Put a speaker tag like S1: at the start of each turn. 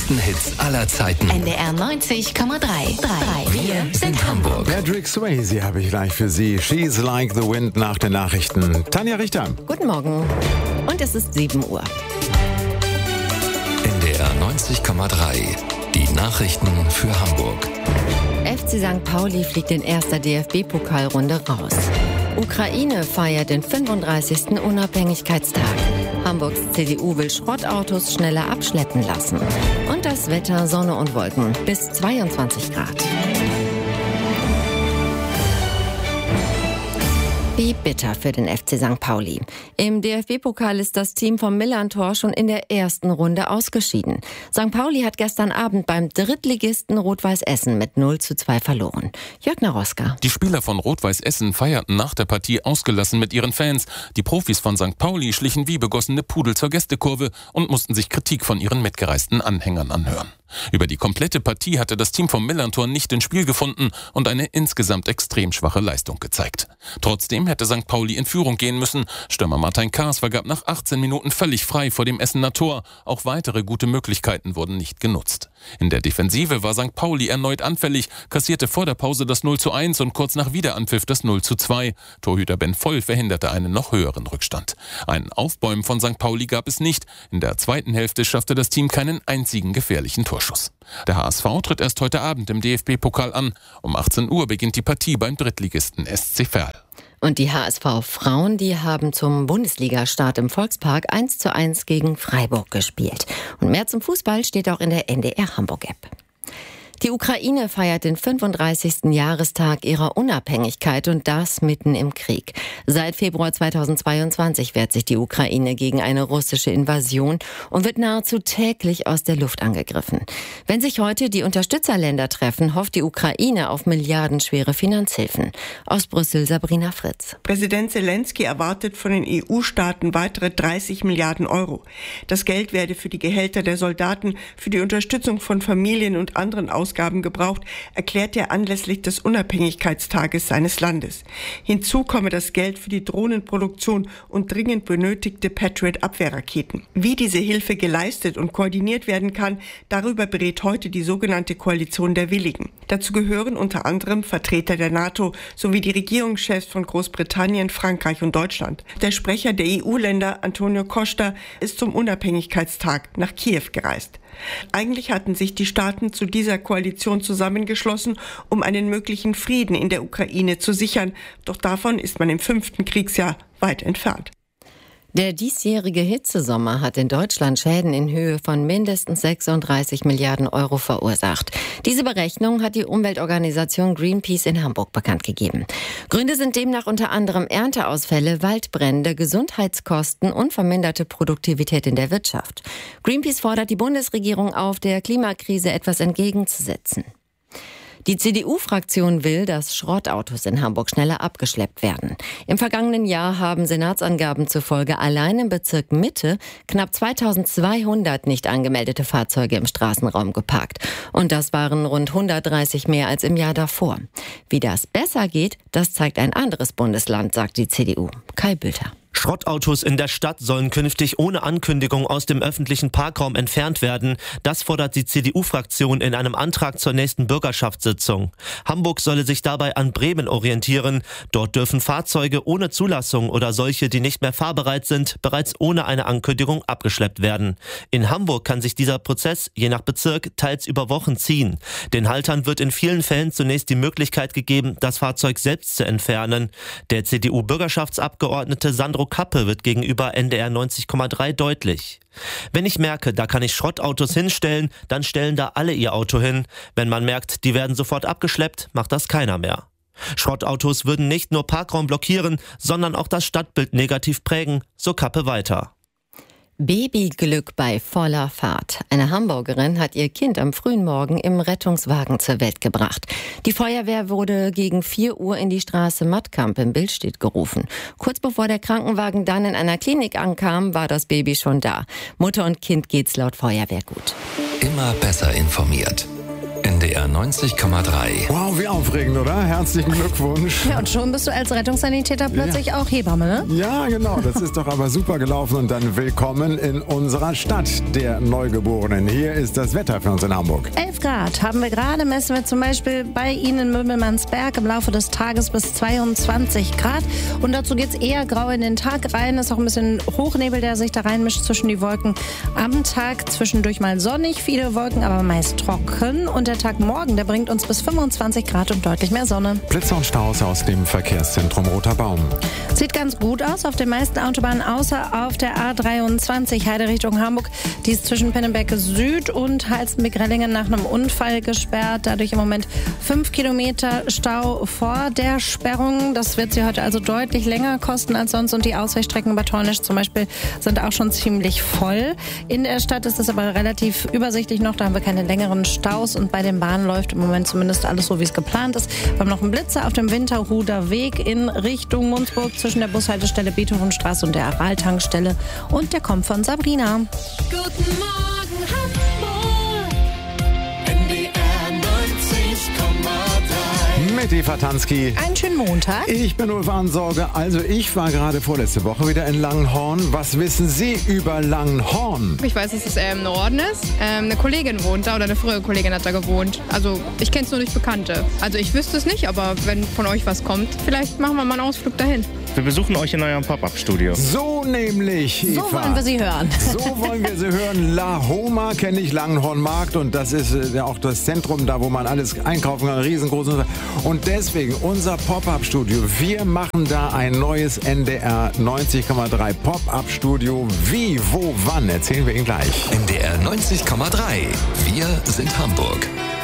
S1: größten Hits aller Zeiten.
S2: NDR 90,3. Wir sind Hamburg.
S3: Patrick Swayze habe ich gleich für Sie. She's Like the Wind nach den Nachrichten. Tanja Richter.
S4: Guten Morgen. Und es ist 7 Uhr.
S1: NDR 90,3. Die Nachrichten für Hamburg.
S4: FC St. Pauli fliegt in erster DFB-Pokalrunde raus. Ukraine feiert den 35. Unabhängigkeitstag. Hamburgs CDU will Schrottautos schneller abschleppen lassen. Und das Wetter, Sonne und Wolken bis 22 Grad. Wie bitter für den FC St. Pauli. Im DFB-Pokal ist das Team vom Millerntor schon in der ersten Runde ausgeschieden. St. Pauli hat gestern Abend beim Drittligisten Rot-Weiß Essen mit 0:2 verloren. Jörg Naroska.
S5: Die Spieler von Rot-Weiß Essen feierten nach der Partie ausgelassen mit ihren Fans. Die Profis von St. Pauli schlichen wie begossene Pudel zur Gästekurve und mussten sich Kritik von ihren mitgereisten Anhängern anhören. Über die komplette Partie hatte das Team vom Millerntor nicht ins Spiel gefunden und eine insgesamt extrem schwache Leistung gezeigt. Trotzdem hätte St. Pauli in Führung gehen müssen. Stürmer Martin Kaas vergab nach 18 Minuten völlig frei vor dem Essener Tor. Auch weitere gute Möglichkeiten wurden nicht genutzt. In der Defensive war St. Pauli erneut anfällig, kassierte vor der Pause das 0:1 und kurz nach Wiederanpfiff das 0:2. Torhüter Ben Voll verhinderte einen noch höheren Rückstand. Ein Aufbäumen von St. Pauli gab es nicht. In der zweiten Hälfte schaffte das Team keinen einzigen gefährlichen Torschuss. Der HSV tritt erst heute Abend im DFB-Pokal an. Um 18 Uhr beginnt die Partie beim Drittligisten SC Verl.
S4: Und die HSV-Frauen, die haben zum Bundesliga-Start im Volkspark 1:1 gegen Freiburg gespielt. Und mehr zum Fußball steht auch in der NDR Hamburg-App. Die Ukraine feiert den 35. Jahrestag ihrer Unabhängigkeit und das mitten im Krieg. Seit Februar 2022 wehrt sich die Ukraine gegen eine russische Invasion und wird nahezu täglich aus der Luft angegriffen. Wenn sich heute die Unterstützerländer treffen, hofft die Ukraine auf milliardenschwere Finanzhilfen. Aus Brüssel Sabrina Fritz.
S6: Präsident Zelensky erwartet von den EU-Staaten weitere 30 Milliarden Euro. Das Geld werde für die Gehälter der Soldaten, für die Unterstützung von Familien und anderen Ausgaben gebraucht, erklärt er anlässlich des Unabhängigkeitstages seines Landes. Hinzu komme das Geld für die Drohnenproduktion und dringend benötigte Patriot-Abwehrraketen. Wie diese Hilfe geleistet und koordiniert werden kann, darüber berät heute die sogenannte Koalition der Willigen. Dazu gehören unter anderem Vertreter der NATO sowie die Regierungschefs von Großbritannien, Frankreich und Deutschland. Der Sprecher der EU-Länder, Antonio Costa, ist zum Unabhängigkeitstag nach Kiew gereist. Eigentlich hatten sich die Staaten zu dieser Koalition zusammengeschlossen, um einen möglichen Frieden in der Ukraine zu sichern. Doch davon ist man im 5. Kriegsjahr weit entfernt.
S4: Der diesjährige Hitzesommer hat in Deutschland Schäden in Höhe von mindestens 36 Milliarden Euro verursacht. Diese Berechnung hat die Umweltorganisation Greenpeace in Hamburg bekannt gegeben. Gründe sind demnach unter anderem Ernteausfälle, Waldbrände, Gesundheitskosten und verminderte Produktivität in der Wirtschaft. Greenpeace fordert die Bundesregierung auf, der Klimakrise etwas entgegenzusetzen. Die CDU-Fraktion will, dass Schrottautos in Hamburg schneller abgeschleppt werden. Im vergangenen Jahr haben Senatsangaben zufolge allein im Bezirk Mitte knapp 2200 nicht angemeldete Fahrzeuge im Straßenraum geparkt. Und das waren rund 130 mehr als im Jahr davor. Wie das besser geht, das zeigt ein anderes Bundesland, sagt die CDU. Kai Bülter.
S7: Schrottautos in der Stadt sollen künftig ohne Ankündigung aus dem öffentlichen Parkraum entfernt werden. Das fordert die CDU-Fraktion in einem Antrag zur nächsten Bürgerschaftssitzung. Hamburg solle sich dabei an Bremen orientieren. Dort dürfen Fahrzeuge ohne Zulassung oder solche, die nicht mehr fahrbereit sind, bereits ohne eine Ankündigung abgeschleppt werden. In Hamburg kann sich dieser Prozess je nach Bezirk teils über Wochen ziehen. Den Haltern wird in vielen Fällen zunächst die Möglichkeit gegeben, das Fahrzeug selbst zu entfernen. Der CDU-Bürgerschaftsabgeordnete Sandro Kappe wird gegenüber NDR 90,3 deutlich. Wenn ich merke, da kann ich Schrottautos hinstellen, dann stellen da alle ihr Auto hin. Wenn man merkt, die werden sofort abgeschleppt, macht das keiner mehr. Schrottautos würden nicht nur Parkraum blockieren, sondern auch das Stadtbild negativ prägen, so Kappe weiter.
S4: Babyglück bei voller Fahrt. Eine Hamburgerin hat ihr Kind am frühen Morgen im Rettungswagen zur Welt gebracht. Die Feuerwehr wurde gegen 4 Uhr in die Straße Mattkamp in Billstedt gerufen. Kurz bevor der Krankenwagen dann in einer Klinik ankam, war das Baby schon da. Mutter und Kind geht's laut Feuerwehr gut.
S1: Immer besser informiert. NDR 90,3.
S3: Wow, wie aufregend, oder? Herzlichen Glückwunsch.
S8: Ja, und schon bist du als Rettungssanitäter plötzlich auch Hebamme, ne?
S3: Ja, genau. Das ist doch aber super gelaufen. Und dann willkommen in unserer Stadt der Neugeborenen. Hier ist das Wetter für uns in Hamburg.
S8: 11 Grad haben wir gerade, messen wir zum Beispiel bei Ihnen in Möbelmannsberg im Laufe des Tages bis 22 Grad. Und dazu geht es eher grau in den Tag rein. Ist auch ein bisschen Hochnebel, der sich da reinmischt zwischen die Wolken. Am Tag zwischendurch mal sonnig, viele Wolken, aber meist trocken. Und der Tag morgen, der bringt uns bis 25 Grad und deutlich mehr Sonne.
S3: Blitzer und Staus aus dem Verkehrszentrum Roter Baum.
S8: Sieht ganz gut aus auf den meisten Autobahnen, außer auf der A23 Heide Richtung Hamburg. Die ist zwischen Pennenbecke Süd und Halstenbeck-Rellingen nach einem Unfall gesperrt. Dadurch im Moment 5 Kilometer Stau vor der Sperrung. Das wird sie heute also deutlich länger kosten als sonst. Und die Ausweichstrecken bei Tornisch zum Beispiel sind auch schon ziemlich voll. In der Stadt ist es aber relativ übersichtlich noch. Da haben wir keine längeren Staus. Und bei den Bahnen läuft im Moment zumindest alles so, wie es geplant ist. Wir haben noch einen Blitzer auf dem Winterhuder Weg in Richtung Mundsburg zwischen der Bushaltestelle Beethovenstraße und der Aral-Tankstelle. Und der kommt von Sabrina.
S9: Guten Morgen, Hamburg. NDR 90,3.
S3: Mit Eva Tansky.
S8: Einen schönen Montag.
S3: Ich bin Ulf Ansorge. Also ich war gerade vorletzte Woche wieder in Langenhorn. Was wissen Sie über Langenhorn?
S10: Ich weiß, dass es im Norden ist. Eine Kollegin wohnt da oder eine frühere Kollegin hat da gewohnt. Also ich kenne es nur durch Bekannte. Also ich wüsste es nicht, aber wenn von euch was kommt, vielleicht machen wir mal einen Ausflug dahin.
S11: Wir besuchen euch in eurem Pop-Up-Studio.
S3: So nämlich, Eva.
S8: So wollen wir Sie hören.
S3: So wollen wir Sie hören. La Homa kenne ich, Langenhornmarkt. Und das ist ja auch das Zentrum, da wo man alles einkaufen kann. Riesengroß. Und deswegen unser Pop-Up-Studio. Wir machen da ein neues NDR 90,3 Pop-Up-Studio. Wie, wo, wann? Erzählen wir Ihnen gleich.
S1: NDR 90,3. Wir sind Hamburg.